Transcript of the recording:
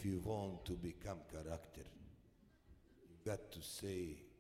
If you want to become character, you got to say